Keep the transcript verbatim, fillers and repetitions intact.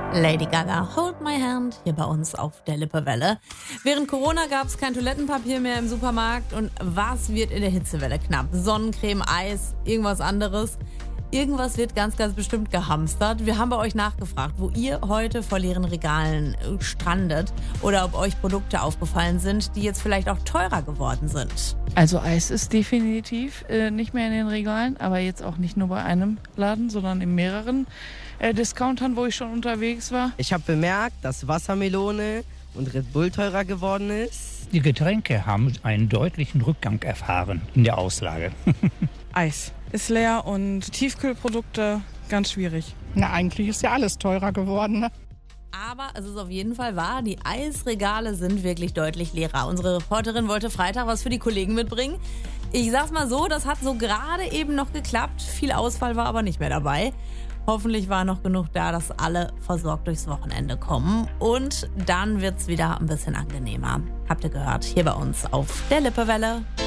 Lady Gaga, Hold My Hand, hier bei uns auf der Lippewelle. Während Corona gab es kein Toilettenpapier mehr im Supermarkt. Und was wird in der Hitzewelle knapp? Sonnencreme, Eis, irgendwas anderes? Irgendwas wird ganz, ganz bestimmt gehamstert. Wir haben bei euch nachgefragt, wo ihr heute vor leeren Regalen strandet oder ob euch Produkte aufgefallen sind, die jetzt vielleicht auch teurer geworden sind. Also Eis ist definitiv äh, nicht mehr in den Regalen, aber jetzt auch nicht nur bei einem Laden, sondern in mehreren äh, Discountern, wo ich schon unterwegs war. Ich habe bemerkt, dass Wassermelone und Red Bull teurer geworden ist. Die Getränke haben einen deutlichen Rückgang erfahren in der Auslage. Eis ist leer und Tiefkühlprodukte ganz schwierig. Na, eigentlich ist ja alles teurer geworden, ne? Aber es ist auf jeden Fall wahr, die Eisregale sind wirklich deutlich leerer. Unsere Reporterin wollte Freitag was für die Kollegen mitbringen. Ich sag's mal so, das hat so gerade eben noch geklappt. Viel Ausfall war aber nicht mehr dabei. Hoffentlich war noch genug da, dass alle versorgt durchs Wochenende kommen. Und dann wird's wieder ein bisschen angenehmer. Habt ihr gehört, hier bei uns auf der Lippewelle.